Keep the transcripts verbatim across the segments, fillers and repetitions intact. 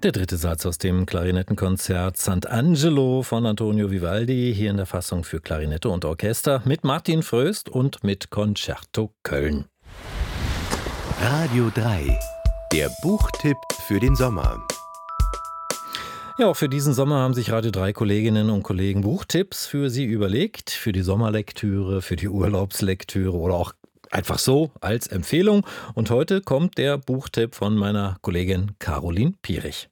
Der dritte Satz aus dem Klarinettenkonzert Sant'Angelo von Antonio Vivaldi, hier in der Fassung für Klarinette und Orchester mit Martin Fröst und mit Concerto Köln. Radio drei, der Buchtipp für den Sommer. Ja, auch für diesen Sommer haben sich Radio drei Kolleginnen und Kollegen Buchtipps für Sie überlegt, für die Sommerlektüre, für die Urlaubslektüre oder auch einfach so als Empfehlung. Und heute kommt der Buchtipp von meiner Kollegin Caroline Pierich.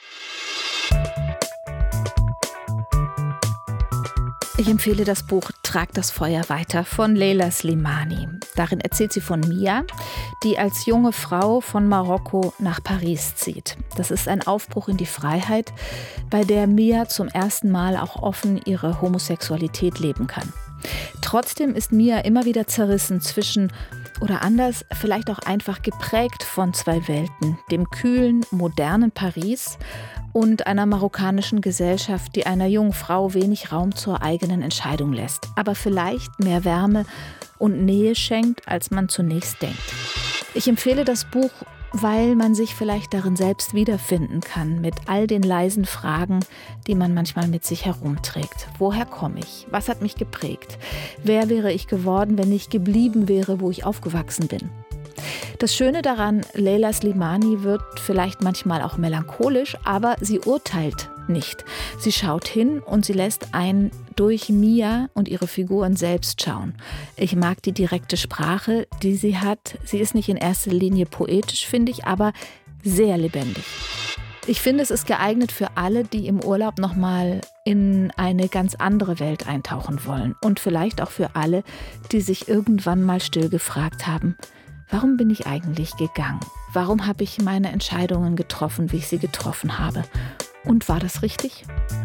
Ich empfehle das Buch Trag das Feuer weiter von Leila Slimani. Darin erzählt sie von Mia, die als junge Frau von Marokko nach Paris zieht. Das ist ein Aufbruch in die Freiheit, bei der Mia zum ersten Mal auch offen ihre Homosexualität leben kann. Trotzdem ist Mia immer wieder zerrissen zwischen, oder anders, vielleicht auch einfach geprägt von zwei Welten, dem kühlen, modernen Paris und einer marokkanischen Gesellschaft, die einer jungen Frau wenig Raum zur eigenen Entscheidung lässt, aber vielleicht mehr Wärme und Nähe schenkt, als man zunächst denkt. Ich empfehle das Buch, weil man sich vielleicht darin selbst wiederfinden kann, mit all den leisen Fragen, die man manchmal mit sich herumträgt. Woher komme ich? Was hat mich geprägt? Wer wäre ich geworden, wenn ich geblieben wäre, wo ich aufgewachsen bin? Das Schöne daran, Leila Slimani wird vielleicht manchmal auch melancholisch, aber sie urteilt nicht. Sie schaut hin und sie lässt einen durch Mia und ihre Figuren selbst schauen. Ich mag die direkte Sprache, die sie hat. Sie ist nicht in erster Linie poetisch, finde ich, aber sehr lebendig. Ich finde, es ist geeignet für alle, die im Urlaub nochmal in eine ganz andere Welt eintauchen wollen. Und vielleicht auch für alle, die sich irgendwann mal still gefragt haben: Warum bin ich eigentlich gegangen? Warum habe ich meine Entscheidungen getroffen, wie ich sie getroffen habe? Und war das richtig?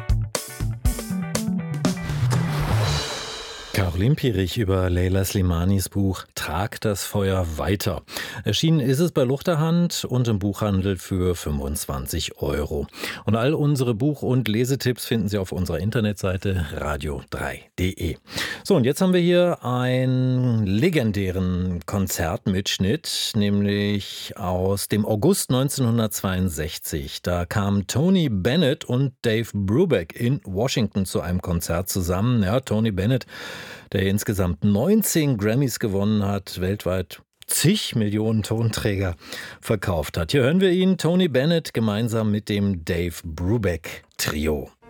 Caroline Pierich über Leila Slimanis Buch Trag das Feuer weiter. Erschienen ist es bei Luchterhand und im Buchhandel für fünfundzwanzig Euro. Und all unsere Buch- und Lesetipps finden Sie auf unserer Internetseite radio drei punkt de. So, und jetzt haben wir hier einen legendären Konzertmitschnitt, nämlich aus dem August neunzehnhundertzweiundsechzig. Da kamen Tony Bennett und Dave Brubeck in Washington zu einem Konzert zusammen. Ja, Tony Bennett, der insgesamt neunzehn Grammys gewonnen hat, weltweit zig Millionen Tonträger verkauft hat. Hier hören wir ihn, Tony Bennett, gemeinsam mit dem Dave Brubeck Trio.